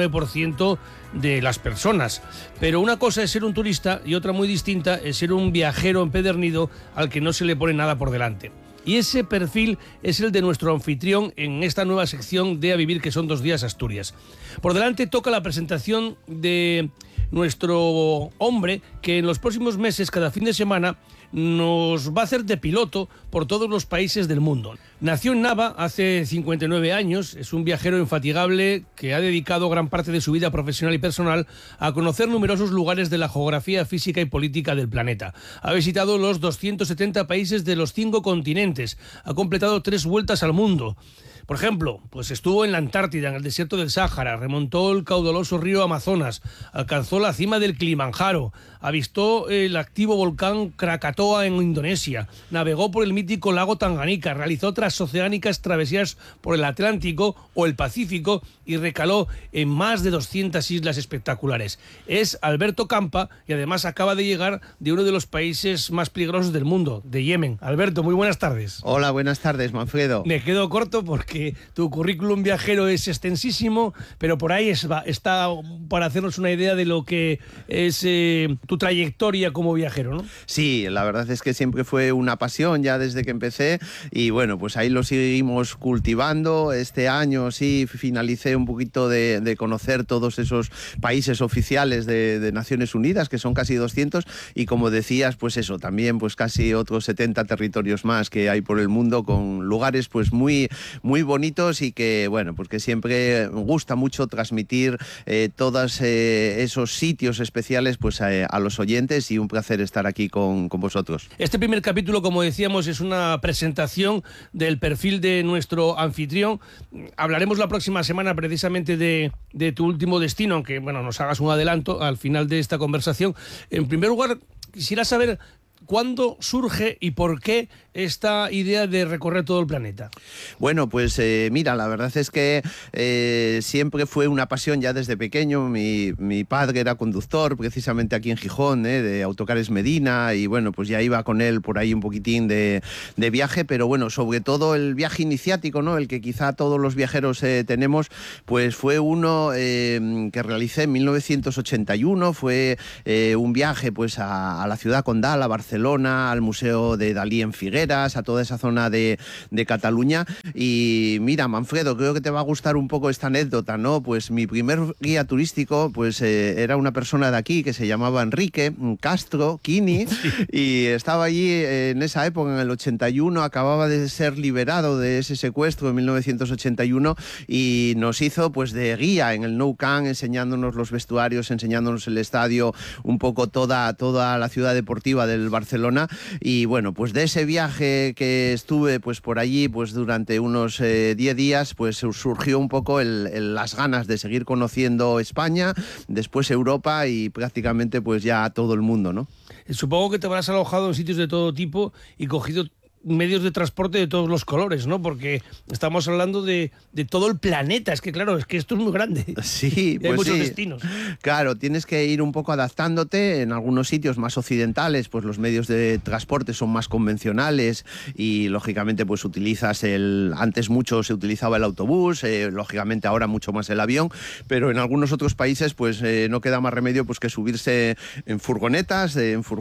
99% de las personas. Pero una cosa es ser un turista y otra muy distinta es ser un viajero empedernido al que no se le pone nada por delante. Y ese perfil es el de nuestro anfitrión en esta nueva sección de A Vivir, que son 2 días Asturias. Por delante toca la presentación de nuestro hombre, que en los próximos meses, cada fin de semana, nos va a hacer de piloto por todos los países del mundo. Nació en Nava hace 59 años, es un viajero infatigable que ha dedicado gran parte de su vida profesional y personal a conocer numerosos lugares de la geografía física y política del planeta. Ha visitado los 270 países de los 5 continentes, ha completado 3 vueltas al mundo. Por ejemplo, pues estuvo en la Antártida, en el desierto del Sáhara, remontó el caudaloso río Amazonas, alcanzó la cima del Kilimanjaro, avistó el activo volcán Krakatoa en Indonesia, navegó por el mítico lago Tanganica, realizó transoceánicas travesías por el Atlántico o el Pacífico y recaló en más de 200 islas espectaculares. Es Alberto Campa y además acaba de llegar de uno de los países más peligrosos del mundo, de Yemen. Alberto, muy buenas tardes. Hola, buenas tardes, Manfredo. Me quedo corto porque tu currículum viajero es extensísimo, pero por ahí está para hacernos una idea de lo que es tu trayectoria como viajero, ¿no? Sí, la verdad es que siempre fue una pasión ya desde que empecé y bueno, pues ahí lo seguimos cultivando. Este año sí finalicé un poquito de conocer todos esos países oficiales de Naciones Unidas, que son casi 200, y como decías, pues eso, también pues casi otros 70 territorios más que hay por el mundo, con lugares pues muy, muy bonitos y que, bueno, pues que siempre gusta mucho transmitir todos esos sitios especiales pues a los oyentes, y un placer estar aquí con vosotros. Este primer capítulo, como decíamos, es una presentación del perfil de nuestro anfitrión. Hablaremos la próxima semana precisamente de tu último destino, aunque bueno, nos hagas un adelanto al final de esta conversación. En primer lugar, quisiera saber cuándo surge y por qué esta idea de recorrer todo el planeta. Bueno, pues mira, la verdad es que siempre fue una pasión ya desde pequeño. Mi padre era conductor precisamente aquí en Gijón, de Autocares Medina, y bueno, pues ya iba con él por ahí un poquitín de viaje, pero bueno, sobre todo el viaje iniciático, ¿no? El que quizá todos los viajeros tenemos, pues fue uno que realicé en 1981, fue un viaje pues a la ciudad condal, a Barcelona, al Museo de Dalí en Figueras, a toda esa zona de Cataluña. Y mira, Manfredo, creo que te va a gustar un poco esta anécdota, ¿no? Pues mi primer guía turístico pues era una persona de aquí que se llamaba Enrique Castro Quini, y estaba allí en esa época, en el 81, acababa de ser liberado de ese secuestro en 1981, y nos hizo pues de guía en el Nou Camp, enseñándonos los vestuarios, enseñándonos el estadio, un poco toda la ciudad deportiva del Barcelona. Y bueno, pues de ese viaje que estuve pues por allí pues durante unos 10 días, pues surgió un poco las ganas de seguir conociendo España, después Europa y prácticamente pues ya todo el mundo, ¿no? Supongo que te habrás alojado en sitios de todo tipo y cogido medios de transporte de todos los colores, ¿no? Porque estamos hablando de todo el planeta. Es que claro, es que esto es muy grande. Sí, pues hay muchos destinos. Claro, tienes que ir un poco adaptándote. En algunos sitios más occidentales, pues los medios de transporte son más convencionales y lógicamente pues utilizas antes mucho se utilizaba el autobús, lógicamente ahora mucho más el avión, pero en algunos otros países pues no queda más remedio pues que subirse en furgonetas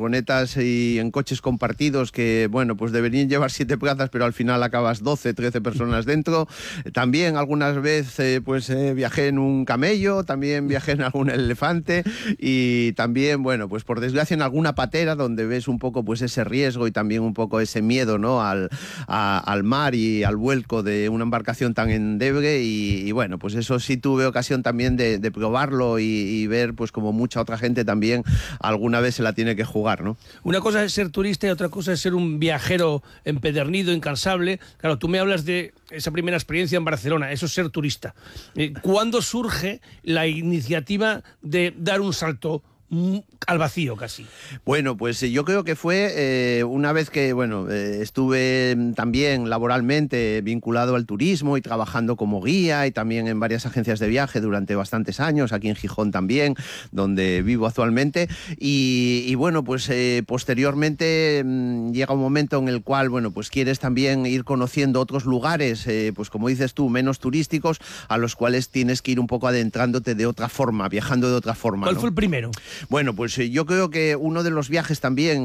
y en coches compartidos que, bueno, pues deberían llevar 7 plazas, pero al final acabas 12, 13 personas dentro. También algunas veces viajé en un camello, también viajé en algún elefante y también, bueno, pues por desgracia en alguna patera donde ves un poco pues ese riesgo y también un poco ese miedo, ¿no? al mar y al vuelco de una embarcación tan endeble y bueno, pues eso sí tuve ocasión también de probarlo y ver pues como mucha otra gente también alguna vez se la tiene que jugar, ¿no? Una cosa es ser turista y otra cosa es ser un viajero empedernido, incansable. Claro, tú me hablas de esa primera experiencia en Barcelona, eso es ser turista. ¿Cuándo surge la iniciativa de dar un salto al vacío casi? Bueno, pues yo creo que fue una vez que estuve también laboralmente vinculado al turismo y trabajando como guía y también en varias agencias de viaje durante bastantes años, aquí en Gijón también, donde vivo actualmente, y bueno, pues posteriormente llega un momento en el cual, bueno, pues quieres también ir conociendo otros lugares, pues como dices tú, menos turísticos, a los cuales tienes que ir un poco adentrándote de otra forma, viajando de otra forma. ¿Cuál fue el primero? Bueno, pues yo creo que uno de los viajes también,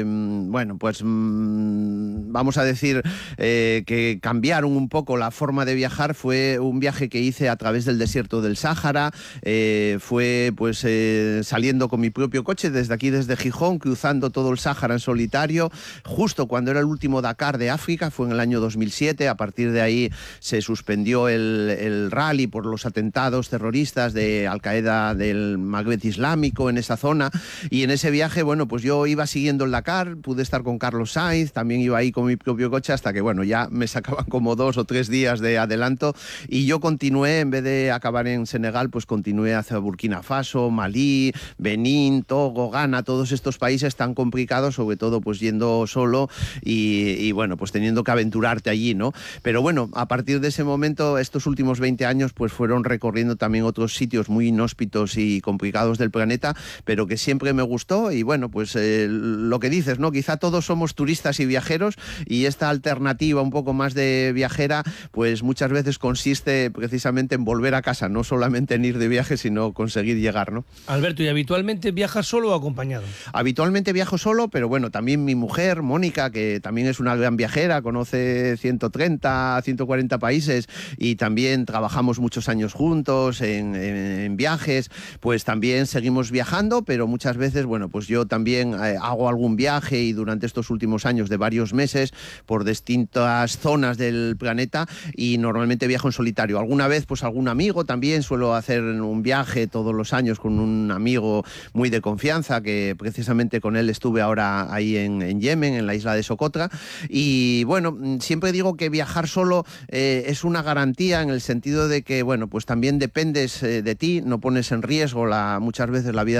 vamos a decir que cambiaron un poco la forma de viajar, fue un viaje que hice a través del desierto del Sáhara, fue pues saliendo con mi propio coche desde aquí, desde Gijón, cruzando todo el Sáhara en solitario, justo cuando era el último Dakar de África, fue en el año 2007, a partir de ahí se suspendió el rally por los atentados terroristas de Al-Qaeda del Magreb Islámico en esa zona, y en ese viaje, bueno, pues yo iba siguiendo el Dakar, pude estar con Carlos Sainz, también iba ahí con mi propio coche hasta que, bueno, ya me sacaban como 2 o 3 días de adelanto y yo continué, en vez de acabar en Senegal, pues continué hacia Burkina Faso, Malí, Benín, Togo, Ghana, todos estos países tan complicados, sobre todo pues yendo solo y bueno, pues teniendo que aventurarte allí, ¿no? Pero bueno, a partir de ese momento, estos últimos 20 años, pues fueron recorriendo también otros sitios muy inhóspitos y complicados del planeta, pero que siempre me gustó y bueno, pues lo que dices, ¿no? Quizá todos somos turistas y viajeros y esta alternativa un poco más de viajera, pues muchas veces consiste precisamente en volver a casa, no solamente en ir de viaje, sino conseguir llegar, ¿no? Alberto, ¿y habitualmente viajas solo o acompañado? Habitualmente viajo solo, pero bueno, también mi mujer, Mónica, que también es una gran viajera, conoce 130, 140 países y también trabajamos muchos años juntos en viajes, pues también seguimos viajando, pero muchas veces, bueno, pues yo también hago algún viaje y durante estos últimos años de varios meses por distintas zonas del planeta y normalmente viajo en solitario. Alguna vez, pues algún amigo también, suelo hacer un viaje todos los años con un amigo muy de confianza, que precisamente con él estuve ahora ahí en Yemen, en la isla de Socotra, y bueno, siempre digo que viajar solo es una garantía en el sentido de que, bueno, pues también dependes de ti, no pones en riesgo muchas veces la vida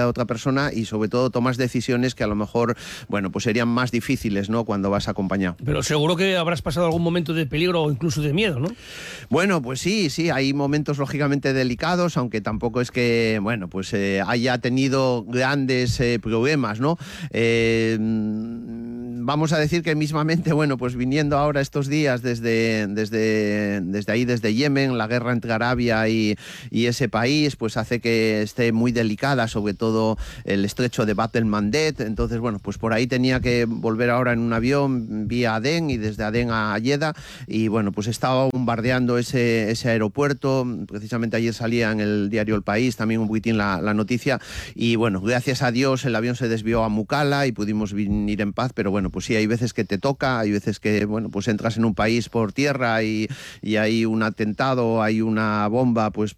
otra persona y sobre todo tomas decisiones que a lo mejor, bueno, pues serían más difíciles, ¿no?, cuando vas acompañado. Pero seguro que habrás pasado algún momento de peligro o incluso de miedo, ¿no? Bueno, pues sí, hay momentos lógicamente delicados, aunque tampoco es que, bueno, pues haya tenido grandes problemas, ¿no? Vamos a decir que mismamente, bueno, pues viniendo ahora estos días desde ahí, desde Yemen, la guerra entre Arabia y ese país, pues hace que esté muy delicada, sobre todo el estrecho de Bab el-Mandeb. Entonces, bueno, pues por ahí tenía que volver ahora en un avión vía Adén y desde Adén a Jeddah, y bueno, pues estaba bombardeando ese aeropuerto. Precisamente ayer salía en el diario El País también un poquitín la noticia, y bueno, gracias a Dios el avión se desvió a Mukalla y pudimos venir en paz, pero bueno, pues sí, hay veces que te toca, hay veces que, bueno, pues entras en un país por tierra y hay un atentado, hay una bomba pues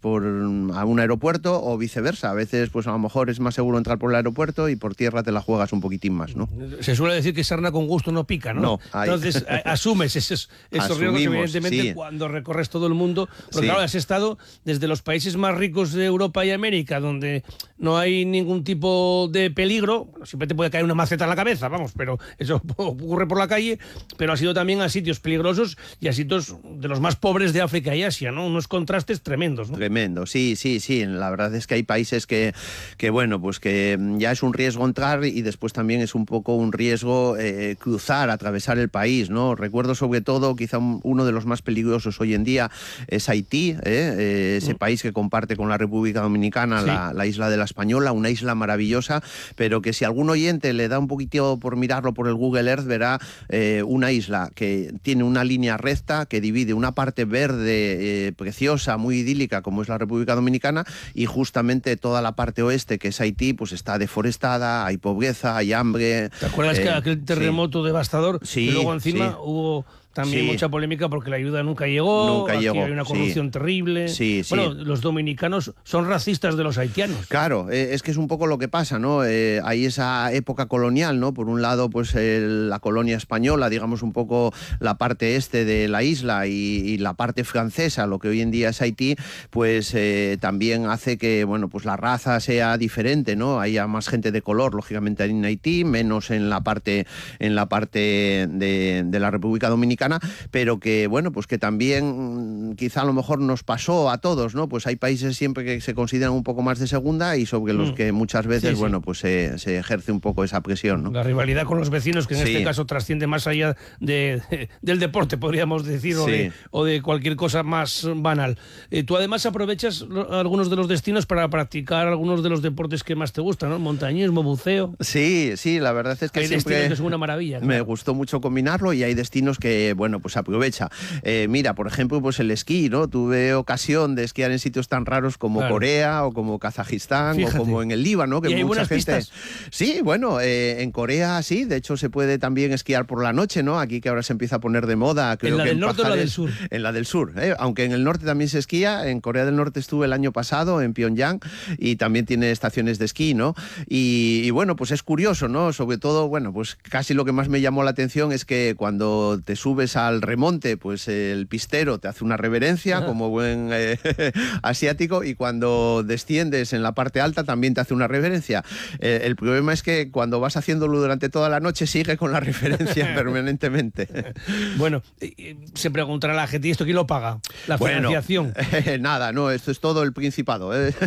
a un aeropuerto, o viceversa. A veces pues a lo mejor es más seguro entrar por el aeropuerto y por tierra te la juegas un poquitín más, ¿no? Se suele decir que sarna con gusto no pica, ¿no? No, entonces asumes esos riesgos, evidentemente, sí, cuando recorres todo el mundo, porque claro, has estado desde los países más ricos de Europa y América, donde no hay ningún tipo de peligro. Bueno, siempre te puede caer una maceta en la cabeza, vamos, pero eso ocurre por la calle, pero ha sido también a sitios peligrosos y a sitios de los más pobres de África y Asia, ¿no? Unos contrastes tremendos, ¿no? Tremendo, sí. La verdad es que hay países que bueno, pues que ya es un riesgo entrar y después también es un poco un riesgo cruzar, atravesar el país, ¿no? Recuerdo sobre todo, quizá uno de los más peligrosos hoy en día es Haití, ese país que comparte con la República Dominicana, sí, la isla de la Española, una isla maravillosa, pero que si algún oyente le da un poquito por mirarlo por el Google Earth, verá una isla que tiene una línea recta que divide una parte verde preciosa, muy idílica, como es la República Dominicana, y justamente toda la parte oeste, que es Haití, pues está deforestada, hay pobreza, hay hambre. ¿Te acuerdas que aquel terremoto devastador? Sí, y luego encima hubo también mucha polémica porque la ayuda nunca llegó, aquí hay una corrupción terrible. Bueno, los dominicanos son racistas de los haitianos. Claro, es que es un poco lo que pasa, ¿no? Hay esa época colonial, ¿no? Por un lado, pues la colonia española, digamos un poco la parte este de la isla y la parte francesa, lo que hoy en día es Haití, pues también hace que, bueno, pues la raza sea diferente, ¿no? Haya más gente de color, lógicamente, en Haití, menos en la parte de la República Dominicana, pero que, bueno, pues que también quizá a lo mejor nos pasó a todos, ¿no? Pues hay países siempre que se consideran un poco más de segunda y sobre los que muchas veces, bueno, pues se ejerce un poco esa presión, ¿no? La rivalidad con los vecinos, que en este caso trasciende más allá del deporte, podríamos decir, o de cualquier cosa más banal. Tú además aprovechas algunos de los destinos para practicar algunos de los deportes que más te gustan, ¿no? Montañismo, buceo. Sí, la verdad es que hay siempre destinos que son una maravilla. Me gustó mucho combinarlo, y hay destinos que, bueno, pues aprovecha. Mira, por ejemplo, pues el esquí, ¿no? Tuve ocasión de esquiar en sitios tan raros como Corea o como Kazajistán, o como en el Líbano, que ¿y hay mucha buenas gente... pistas? Sí, bueno, en Corea sí, de hecho se puede también esquiar por la noche, ¿no? Aquí que ahora se empieza a poner de moda. Creo ¿En la que del norte o la del sur? En la del sur, aunque en el norte también se esquía. En Corea del Norte estuve el año pasado, en Pyongyang, y también tiene estaciones de esquí, ¿no? Y bueno, pues es curioso, ¿no? Sobre todo, bueno, pues casi lo que más me llamó la atención es que cuando te subes al remonte, pues el pistero te hace una reverencia como buen asiático, y cuando desciendes en la parte alta también te hace una reverencia. El problema es que cuando vas haciéndolo durante toda la noche sigue con la referencia permanentemente. Bueno, se preguntará la gente, ¿y esto quién lo paga? ¿La financiación? Nada, no, esto es todo el Principado.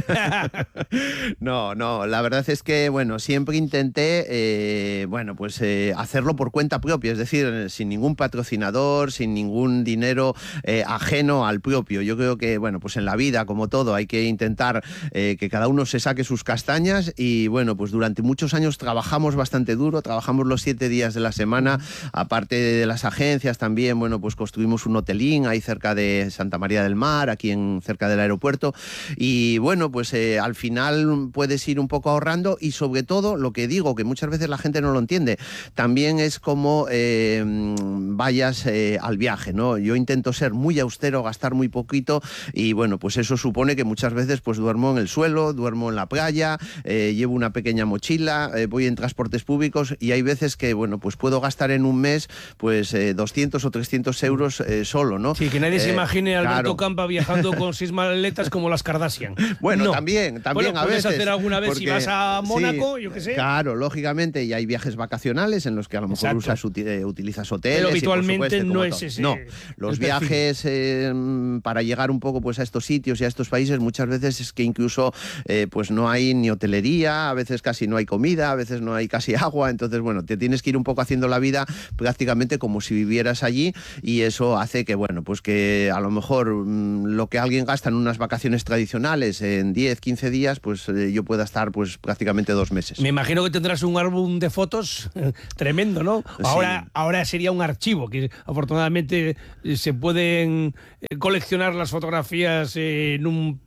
No, la verdad es que, bueno, siempre intenté, pues hacerlo por cuenta propia, es decir, sin ningún patrocinador, sin ningún dinero ajeno al propio. Yo creo que, bueno, pues en la vida, como todo, hay que intentar que cada uno se saque sus castañas, y bueno, pues durante muchos años trabajamos bastante duro, trabajamos los 7 días de la semana, aparte de las agencias también, bueno, pues construimos un hotelín ahí cerca de Santa María del Mar, aquí cerca del aeropuerto, y bueno, pues al final puedes ir un poco ahorrando, y sobre todo, lo que digo, que muchas veces la gente no lo entiende, también es como vayas más al viaje, ¿no? Yo intento ser muy austero, gastar muy poquito y bueno, pues eso supone que muchas veces pues duermo en el suelo, duermo en la playa, llevo una pequeña mochila, voy en transportes públicos y hay veces que, bueno, pues puedo gastar en un mes pues 200 o 300 euros solo, ¿no? Sí, que nadie se imagine a Alberto Campa viajando con 6 maletas como las Kardashian. Bueno, no. también bueno, a veces. Puedes hacer alguna vez si vas a Mónaco, yo qué sé. Claro, lógicamente, y hay viajes vacacionales en los que a lo mejor utilizas hoteles. Pero habitualmente supuesto, no es ese. No, los viajes para llegar un poco pues a estos sitios y a estos países muchas veces es que incluso pues no hay ni hotelería, a veces casi no hay comida, a veces no hay casi agua, entonces bueno, te tienes que ir un poco haciendo la vida prácticamente como si vivieras allí y eso hace que bueno, pues que a lo mejor lo que alguien gasta en unas vacaciones tradicionales en 10, 15 días, pues yo pueda estar pues prácticamente 2 meses. Me imagino que tendrás un álbum de fotos tremendo, ¿no? Ahora sería un archivo, que afortunadamente se pueden coleccionar las fotografías en un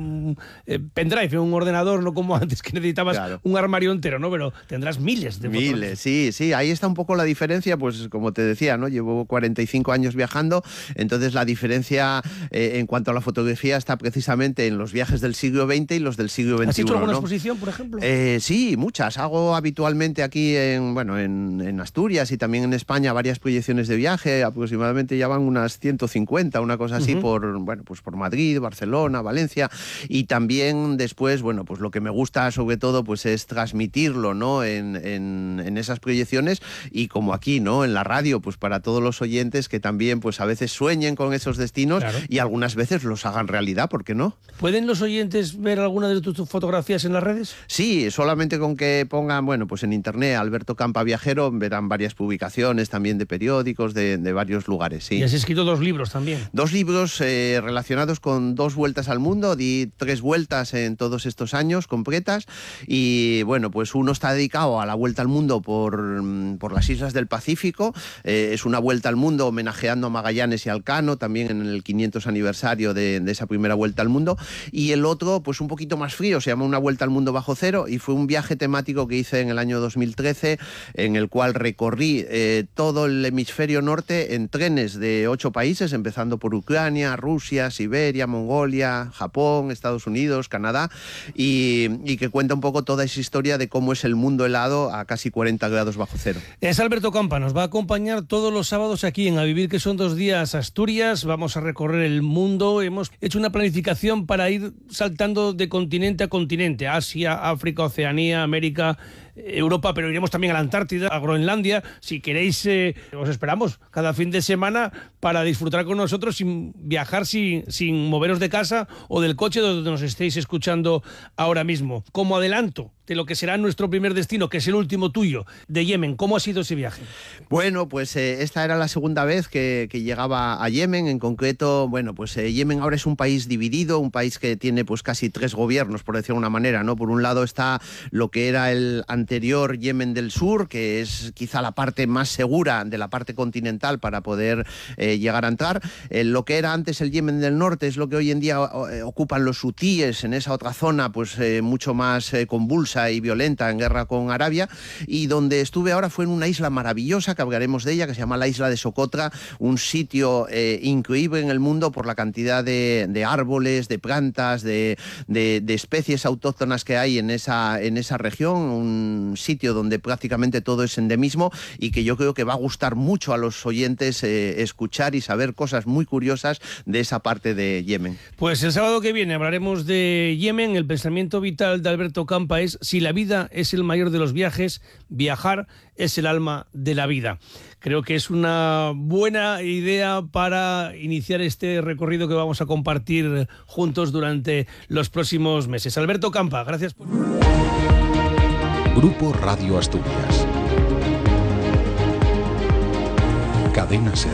pendrive, en un ordenador, no como antes que necesitabas un armario entero, ¿no? Pero tendrás miles de fotografías. Miles, sí, ahí está un poco la diferencia, pues como te decía, ¿no? Llevo 45 años viajando, entonces la diferencia en cuanto a la fotografía está precisamente en los viajes del siglo XX y los del siglo XXI. ¿Has hecho alguna exposición, por ejemplo? Sí, muchas. Hago habitualmente aquí en Asturias y también en España varias proyecciones de viaje, aproximadamente ya van unas 150, una cosa así, por Madrid, Barcelona, Valencia. Y también después, bueno, pues lo que me gusta sobre todo pues es transmitirlo, ¿no? En esas proyecciones y como aquí, ¿no? En la radio, pues para todos los oyentes que también pues a veces sueñen con esos destinos y algunas veces los hagan realidad, ¿por qué no? ¿Pueden los oyentes ver alguna de tus fotografías en las redes? Sí, solamente con que pongan, bueno, pues en internet Alberto Campa Viajero verán varias publicaciones también de periódicos de varios lugares, sí. Y has escrito 2 libros también. 2 libros relacionados con 2 vueltas al mundo. Di 3 vueltas en todos estos años completas y bueno, pues uno está dedicado a la vuelta al mundo por las islas del Pacífico, es una vuelta al mundo homenajeando a Magallanes y Elcano, también en el 500 aniversario de esa primera vuelta al mundo, y el otro pues un poquito más frío, se llama Una vuelta al mundo bajo cero y fue un viaje temático que hice en el año 2013 en el cual recorrí todo el hemisferio norte en trenes de 8 países, empezando por Ucrania, Rusia, Siberia, Mongolia, Japón, Estados Unidos, Canadá, y que cuenta un poco toda esa historia de cómo es el mundo helado a casi 40 grados bajo cero. Es Alberto Campa, nos va a acompañar todos los sábados aquí en A Vivir, que son 2 días Asturias, vamos a recorrer el mundo, hemos hecho una planificación para ir saltando de continente a continente, Asia, África, Oceanía, América, Europa, pero iremos también a la Antártida, a Groenlandia. Si queréis, os esperamos cada fin de semana para disfrutar con nosotros sin viajar, sin moveros de casa o del coche donde nos estéis escuchando ahora mismo. Como adelanto de lo que será nuestro primer destino, que es el último tuyo, de Yemen. ¿Cómo ha sido ese viaje? Bueno, pues esta era la segunda vez que llegaba a Yemen. En concreto, bueno, pues Yemen ahora es un país dividido, un país que tiene pues casi 3 gobiernos, por decirlo de una manera, ¿no? Por un lado está lo que era el anterior Yemen del Sur, que es quizá la parte más segura de la parte continental para poder llegar a entrar. Lo que era antes el Yemen del Norte es lo que hoy en día ocupan los hutíes en esa otra zona, pues mucho más convulsa y violenta, en guerra con Arabia, y donde estuve ahora fue en una isla maravillosa, que hablaremos de ella, que se llama la isla de Socotra, un sitio increíble en el mundo por la cantidad de árboles, de plantas, de especies autóctonas que hay en esa región, un sitio donde prácticamente todo es endemismo y que yo creo que va a gustar mucho a los oyentes escuchar y saber cosas muy curiosas de esa parte de Yemen. Pues el sábado que viene hablaremos de Yemen. El pensamiento vital de Alberto Campa es: si la vida es el mayor de los viajes, viajar es el alma de la vida. Creo que es una buena idea para iniciar este recorrido que vamos a compartir juntos durante los próximos meses. Alberto Campa, gracias por... Grupo Radio Asturias. Cadena SER.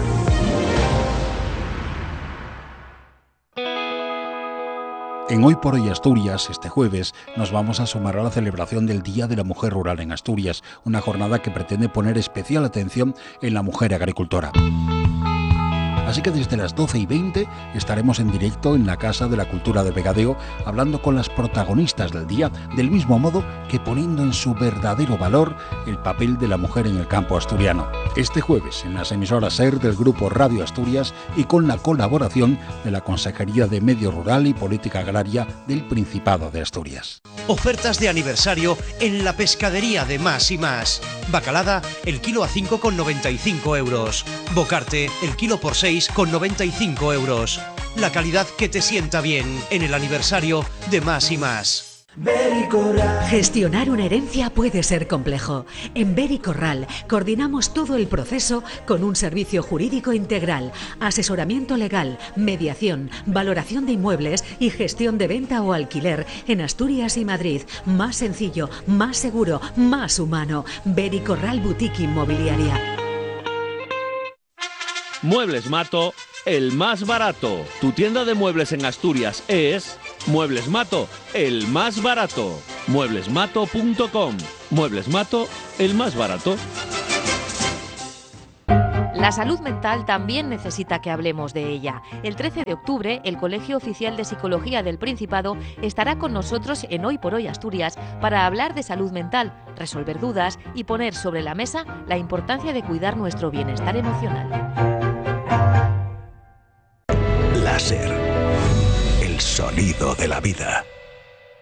En Hoy por Hoy Asturias, este jueves, nos vamos a sumar a la celebración del Día de la Mujer Rural en Asturias, una jornada que pretende poner especial atención en la mujer agricultora. Así que desde las 12:20 estaremos en directo en la Casa de la Cultura de Vegadeo, hablando con las protagonistas del día, del mismo modo que poniendo en su verdadero valor el papel de la mujer en el campo asturiano. Este jueves en las emisoras SER del Grupo Radio Asturias y con la colaboración de la Consejería de Medio Rural y Política Agraria del Principado de Asturias. Ofertas de aniversario en la pescadería de Más y Más. Bacalada, el kilo a 5,95 euros. Bocarte, el kilo por 6,95 euros. La calidad que te sienta bien en el aniversario de Más y Más. Gestionar una herencia puede ser complejo. En Bericorral coordinamos todo el proceso con un servicio jurídico integral, asesoramiento legal, mediación, valoración de inmuebles y gestión de venta o alquiler en Asturias y Madrid. Más sencillo, más seguro, más humano. Bericorral Boutique Inmobiliaria. Muebles Mato, el más barato. Tu tienda de muebles en Asturias es Muebles Mato, el más barato. Mueblesmato.com. Muebles Mato, el más barato. La salud mental también necesita que hablemos de ella. El 13 de octubre, el Colegio Oficial de Psicología del Principado estará con nosotros en Hoy por Hoy Asturias para hablar de salud mental, resolver dudas y poner sobre la mesa la importancia de cuidar nuestro bienestar emocional. Láser. El sonido de la vida.